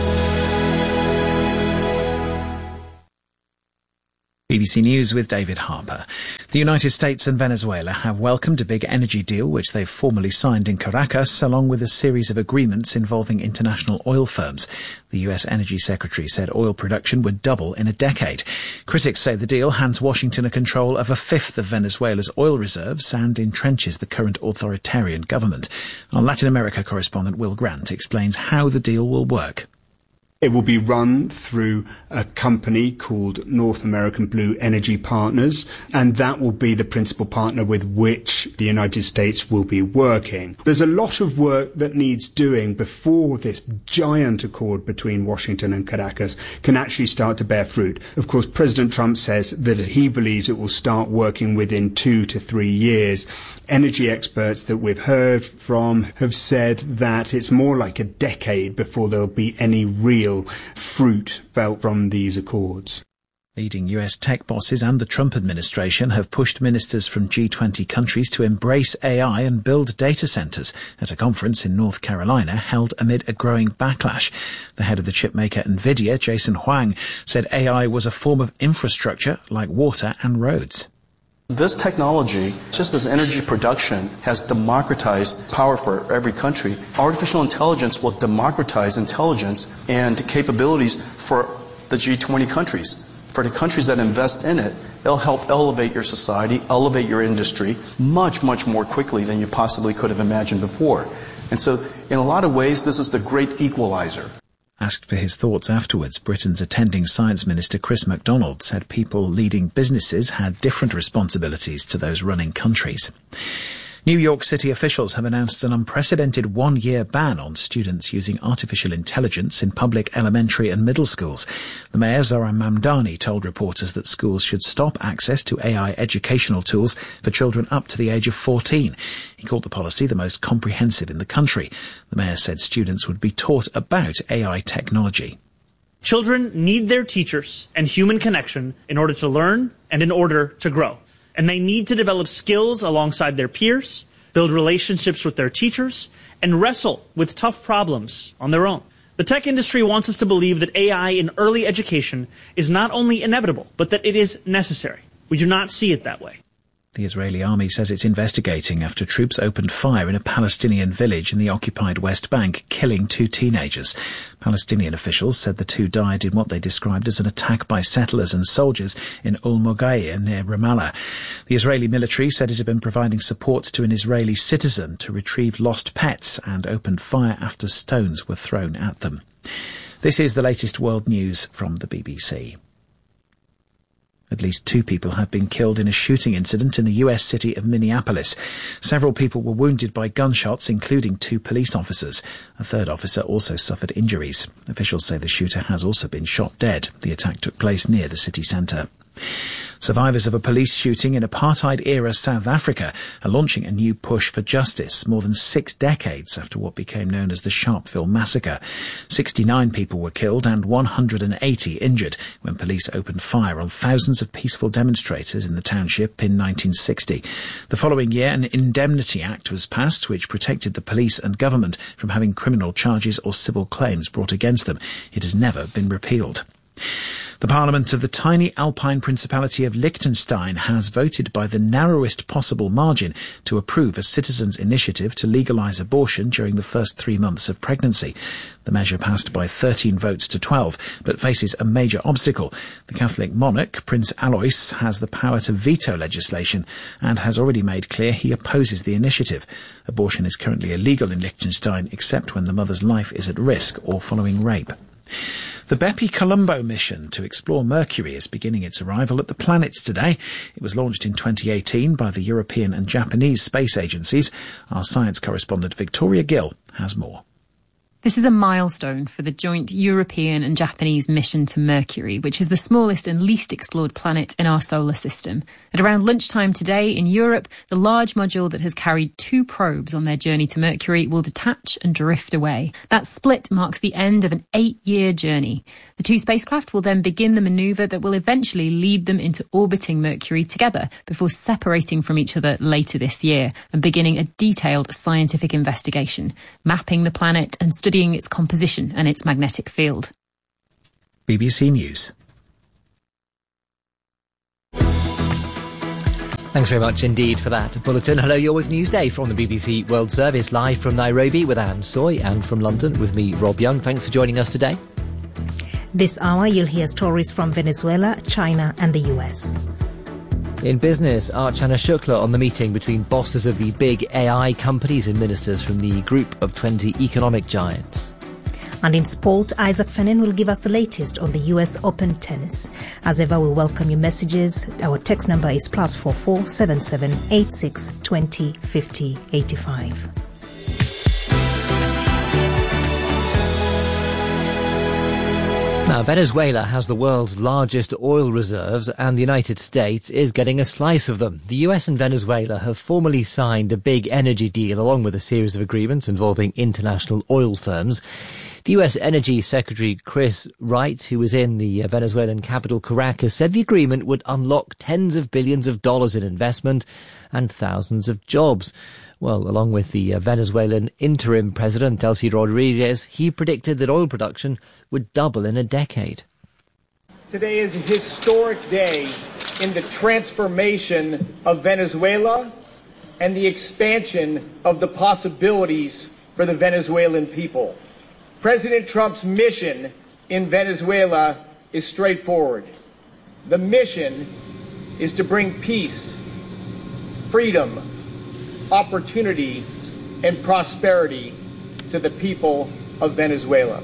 B B C News with David Harper. The United States and Venezuela have welcomed a big energy deal which they've formally signed in Caracas, along with a series of agreements involving international oil firms. The U S Energy Secretary said oil production would double in a decade. Critics say the deal hands Washington a control of a fifth of Venezuela's oil reserves and entrenches the current authoritarian government. Our Latin America correspondent Will Grant explains how the deal will work. It will be run through a company called North American Blue Energy Partners, and that will be the principal partner with which the United States will be working. There's a lot of work that needs doing before this giant accord between Washington and Caracas can actually start to bear fruit. Of course, President Trump says that he believes it will start working within two to three years. Energy experts that we've heard from have said that it's more like a decade before there'll be any real fruit felt from these accords. Leading U S tech bosses and the Trump administration have pushed ministers from G twenty countries to embrace A I and build data centers at a conference in North Carolina held amid a growing backlash. The head of the chipmaker NVIDIA, Jason Huang, said A I was a form of infrastructure like water and roads. This technology, just as energy production has democratized power for every country, artificial intelligence will democratize intelligence and capabilities for the G twenty countries. For the countries that invest in it, it'll help elevate your society, elevate your industry much, much more quickly than you possibly could have imagined before. And so, in a lot of ways, this is the great equalizer. Asked for his thoughts afterwards, Britain's attending Science Minister Chris MacDonald said people leading businesses had different responsibilities to those running countries. New York City officials have announced an unprecedented one-year ban on students using artificial intelligence in public elementary and middle schools. The mayor, Zohran Mamdani, told reporters that schools should stop access to A I educational tools for children up to the age of fourteen. He called the policy the most comprehensive in the country. The mayor said students would be taught about A I technology. Children need their teachers and human connection in order to learn and in order to grow. And they need to develop skills alongside their peers, build relationships with their teachers, and wrestle with tough problems on their own. The tech industry wants us to believe that A I in early education is not only inevitable, but that it is necessary. We do not see it that way. The Israeli army says it's investigating after troops opened fire in a Palestinian village in the occupied West Bank, killing two teenagers. Palestinian officials said the two died in what they described as an attack by settlers and soldiers in Ul Mogayeh near Ramallah. The Israeli military said it had been providing support to an Israeli citizen to retrieve lost pets and opened fire after stones were thrown at them. This is the latest world news from the B B C. At least two people have been killed in a shooting incident in the U S city of Minneapolis. Several people were wounded by gunshots, including two police officers. A third officer also suffered injuries. Officials say the shooter has also been shot dead. The attack took place near the city centre. Survivors of a police shooting in apartheid-era South Africa are launching a new push for justice more than six decades after what became known as the Sharpeville Massacre. sixty-nine people were killed and one hundred eighty injured when police opened fire on thousands of peaceful demonstrators in the township in nineteen sixty. The following year, an Indemnity Act was passed which protected the police and government from having criminal charges or civil claims brought against them. It has never been repealed. The Parliament of the tiny Alpine Principality of Liechtenstein has voted by the narrowest possible margin to approve a citizens' initiative to legalise abortion during the first three months of pregnancy. The measure passed by thirteen votes to twelve, but faces a major obstacle. The Catholic monarch, Prince Alois, has the power to veto legislation and has already made clear he opposes the initiative. Abortion is currently illegal in Liechtenstein, except when the mother's life is at risk or following rape. The Bepi Colombo mission to explore Mercury is beginning its arrival at the planet today. It was launched in twenty eighteen by the European and Japanese space agencies. Our science correspondent Victoria Gill has more. This is a milestone for the joint European and Japanese mission to Mercury, which is the smallest and least explored planet in our solar system. At around lunchtime today in Europe, the large module that has carried two probes on their journey to Mercury will detach and drift away. That split marks the end of an eight-year journey. The two spacecraft will then begin the manoeuvre that will eventually lead them into orbiting Mercury together before separating from each other later this year and beginning a detailed scientific investigation, mapping the planet and studying its composition and its magnetic field. B B C News. Thanks very much indeed for that bulletin. Hello, you're with Newsday from the B B C World Service, live from Nairobi with Anne Soy, and from London with me, Rob Young. Thanks for joining us today. This hour, you'll hear stories from Venezuela, China and the U S. In business, Archana Shukla on the meeting between bosses of the big A I companies and ministers from the group of twenty economic giants. And in sport, Isaac Fenen will give us the latest on the U S Open tennis. As ever, we welcome your messages. Our text number is plus four four seven seven eight six twenty fifty eighty five. Now, Venezuela has the world's largest oil reserves, and the United States is getting a slice of them. The U S and Venezuela have formally signed a big energy deal along with a series of agreements involving international oil firms. The U S Energy Secretary Chris Wright, who was in the Venezuelan capital Caracas, said the agreement would unlock tens of billions of dollars in investment and thousands of jobs. Well, along with the uh, Venezuelan interim president, Delcy Rodriguez, he predicted that oil production would double in a decade. Today is a historic day in the transformation of Venezuela and the expansion of the possibilities for the Venezuelan people. President Trump's mission in Venezuela is straightforward. The mission is to bring peace, freedom, opportunity, and prosperity to the people of Venezuela.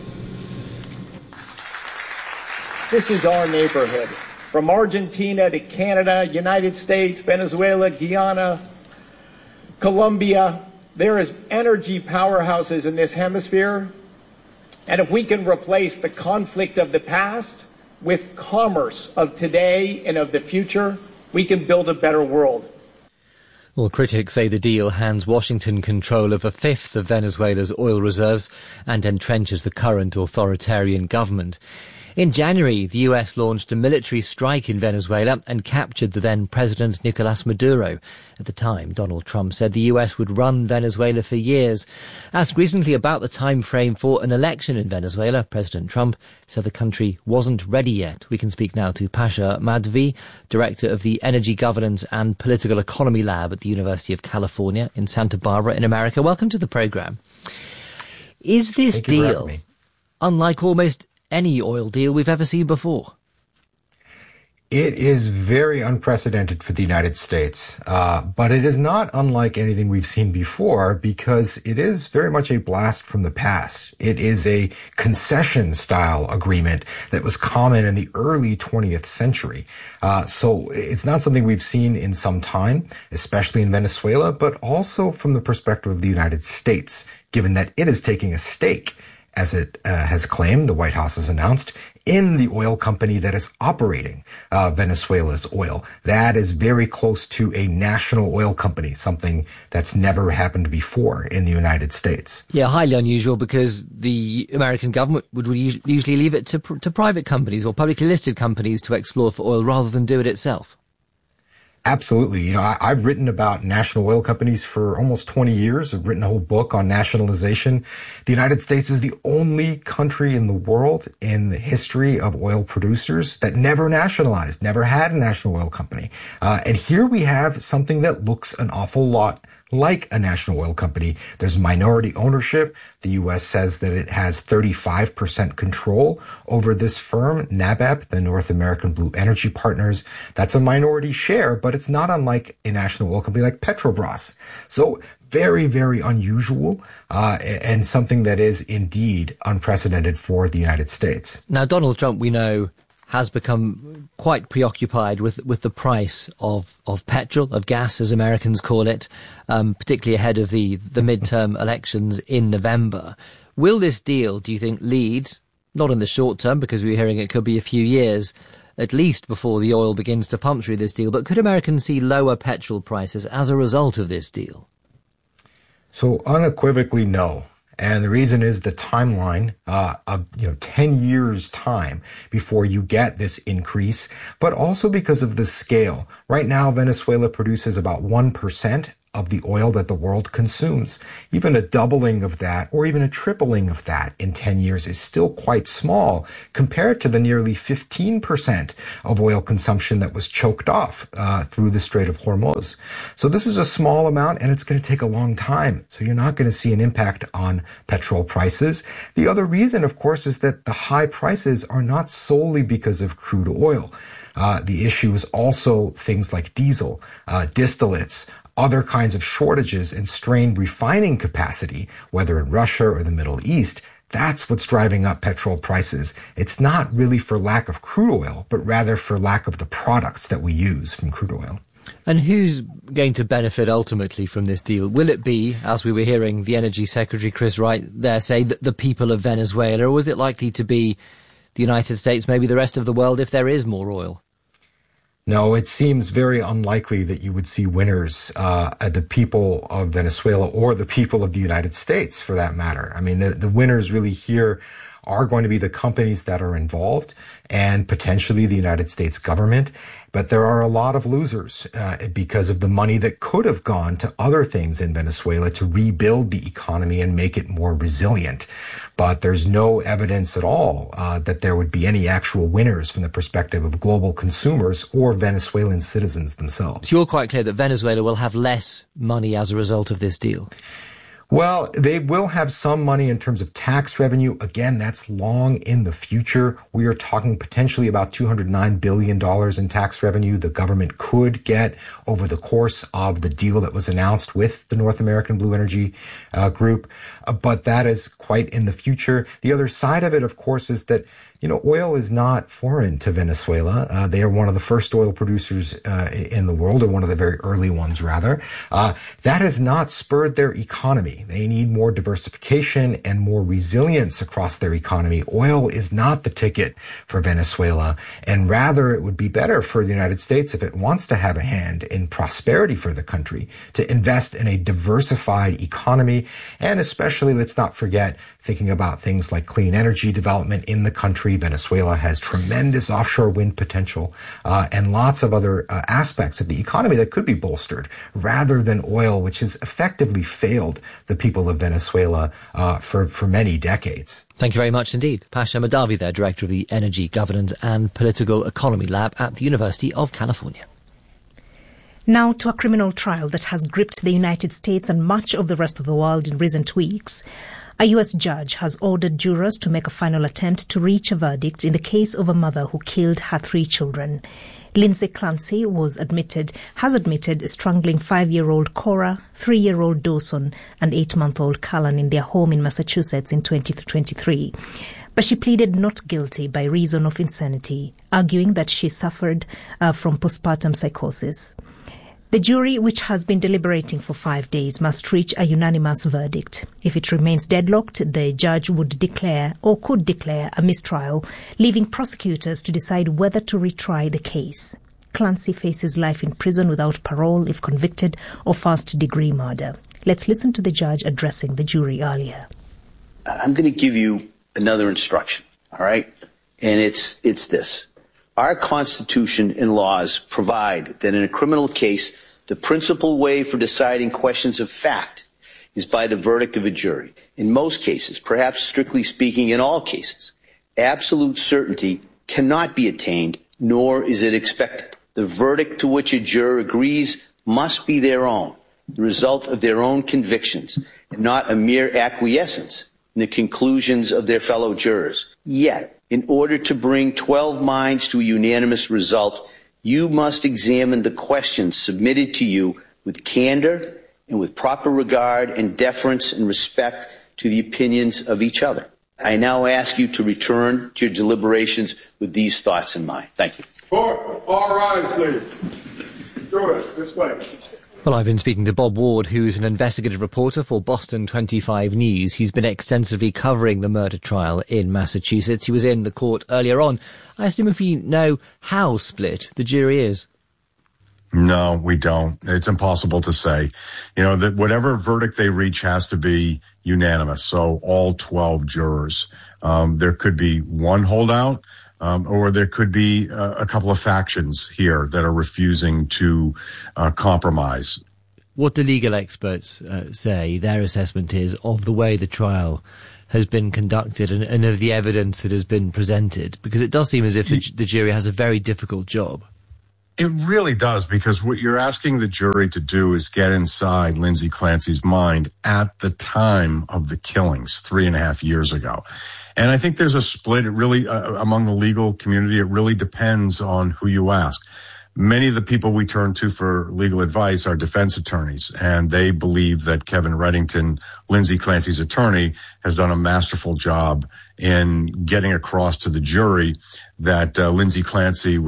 This is our neighborhood. From Argentina to Canada, United States, Venezuela, Guyana, Colombia, there is energy powerhouses in this hemisphere. And if we can replace the conflict of the past with commerce of today and of the future, we can build a better world. Well, critics say the deal hands Washington control of a fifth of Venezuela's oil reserves and entrenches the current authoritarian government. In January, the U S launched a military strike in Venezuela and captured the then President Nicolas Maduro. At the time, Donald Trump said the U S would run Venezuela for years. Asked recently about the time frame for an election in Venezuela, President Trump said the country wasn't ready yet. We can speak now to Pasha Madvi, Director of the Energy Governance and Political Economy Lab at the University of California in Santa Barbara in America. Welcome to the program. Is this Thank you for deal having me. unlike almost any oil deal we've ever seen before? It is very unprecedented for the United States, uh, but it is not unlike anything we've seen before because it is very much a blast from the past. It is a concession-style agreement that was common in the early twentieth century. Uh, so it's not something we've seen in some time, especially in Venezuela, but also from the perspective of the United States, given that it is taking a stake, as it uh, has claimed, the White House has announced, in the oil company that is operating uh, Venezuela's oil. That is very close to a national oil company, something that's never happened before in the United States. Yeah, highly unusual because the American government would usually leave it to, to private companies or publicly listed companies to explore for oil rather than do it itself. Absolutely. You know, I, I've written about national oil companies for almost twenty years. I've written a whole book on nationalization. The United States is the only country in the world in the history of oil producers that never nationalized, never had a national oil company. Uh, and here we have something that looks an awful lot like a national oil company. There's minority ownership. The U S says that it has thirty-five percent control over this firm, NABEP, the North American Blue Energy Partners. That's a minority share, but it's not unlike a national oil company like Petrobras. So very, very unusual, uh, and something that is indeed unprecedented for the United States. Now, Donald Trump, we know, has become quite preoccupied with with the price of, of petrol, of gas, as Americans call it, um, particularly ahead of the, the midterm elections in November. Will this deal, do you think, lead, not in the short term, because we're hearing it could be a few years, at least before the oil begins to pump through this deal, but could Americans see lower petrol prices as a result of this deal? So unequivocally, no. And the reason is the timeline uh, of, you know, ten years time before you get this increase, but also because of the scale. Right now, Venezuela produces about one percent of the oil that the world consumes. Even a doubling of that, or even a tripling of that in ten years is still quite small compared to the nearly fifteen percent of oil consumption that was choked off uh, through the Strait of Hormuz. So this is a small amount, and it's going to take a long time. So you're not going to see an impact on petrol prices. The other reason, of course, is that the high prices are not solely because of crude oil. Uh, the issue is also things like diesel, uh, distillates, other kinds of shortages and strained refining capacity, whether in Russia or the Middle East. That's what's driving up petrol prices. It's not really for lack of crude oil, but rather for lack of the products that we use from crude oil. And who's going to benefit ultimately from this deal? Will it be, as we were hearing the Energy Secretary Chris Wright there say, that the people of Venezuela, or was it likely to be the United States, maybe the rest of the world, if there is more oil? No, it seems very unlikely that you would see winners, uh, the people of Venezuela or the people of the United States, for that matter. I mean, the, the winners really here are going to be the companies that are involved and potentially the United States government. But there are a lot of losers uh, because of the money that could have gone to other things in Venezuela to rebuild the economy and make it more resilient. But there's no evidence at all uh, that there would be any actual winners from the perspective of global consumers or Venezuelan citizens themselves. So you're quite clear that Venezuela will have less money as a result of this deal. Well, they will have some money in terms of tax revenue. Again, that's long in the future. We are talking potentially about two hundred nine billion dollars in tax revenue the government could get over the course of the deal that was announced with the North American Blue Energy uh, Group. Uh, but that is quite in the future. The other side of it, of course, is that you know, oil is not foreign to Venezuela. Uh, they are one of the first oil producers uh, in the world, or one of the very early ones, rather. Uh, that has not spurred their economy. They need more diversification and more resilience across their economy. Oil is not the ticket for Venezuela, and rather it would be better for the United States, if it wants to have a hand in prosperity for the country, to invest in a diversified economy, and especially, let's not forget, thinking about things like clean energy development in the country. Venezuela has tremendous offshore wind potential uh, and lots of other uh, aspects of the economy that could be bolstered, rather than oil, which has effectively failed the people of Venezuela uh, for, for many decades. Thank you very much indeed. Pasha Mahdavi there, Director of the Energy Governance and Political Economy Lab at the University of California. Now to a criminal trial that has gripped the United States and much of the rest of the world in recent weeks. A U S judge has ordered jurors to make a final attempt to reach a verdict in the case of a mother who killed her three children. Lindsay Clancy was admitted, has admitted strangling five-year-old Cora, three-year-old Dawson, and eight-month-old Callan in their home in Massachusetts in twenty twenty-three. But she pleaded not guilty by reason of insanity, arguing that she suffered uh, from postpartum psychosis. The jury, which has been deliberating for five days, must reach a unanimous verdict. If it remains deadlocked, the judge would declare or could declare a mistrial, leaving prosecutors to decide whether to retry the case. Clancy faces life in prison without parole if convicted of first-degree murder. Let's listen to the judge addressing the jury earlier. I'm going to give you another instruction, all right? And it's it's this. Our Constitution and laws provide that in a criminal case, the principal way for deciding questions of fact is by the verdict of a jury. In most cases, perhaps strictly speaking in all cases, absolute certainty cannot be attained, nor is it expected. The verdict to which a juror agrees must be their own, the result of their own convictions, and not a mere acquiescence in the conclusions of their fellow jurors. Yet, in order to bring twelve minds to a unanimous result, you must examine the questions submitted to you with candor and with proper regard and deference and respect to the opinions of each other. I now ask you to return to your deliberations with these thoughts in mind. Thank you. Four, all rise, please. Go ahead, this way. Well, I've been speaking to Bob Ward, who's an investigative reporter for Boston twenty-five News. He's been extensively covering the murder trial in Massachusetts. He was in the court earlier on. I asked him if we know how split the jury is. No, we don't. It's impossible to say. You know, that whatever verdict they reach has to be unanimous. So all twelve jurors. Um, there could be one holdout. Um, or there could be uh, a couple of factions here that are refusing to uh, compromise. What do legal experts uh, say their assessment is of the way the trial has been conducted and, and of the evidence that has been presented? Because it does seem as if the, the jury has a very difficult job. It really does, because what you're asking the jury to do is get inside Lindsay Clancy's mind at the time of the killings three and a half years ago. And I think there's a split. It really, uh, among the legal community, it really depends on who you ask. Many of the people we turn to for legal advice are defense attorneys, and they believe that Kevin Reddington, Lindsay Clancy's attorney, has done a masterful job in getting across to the jury that uh, Lindsay Clancy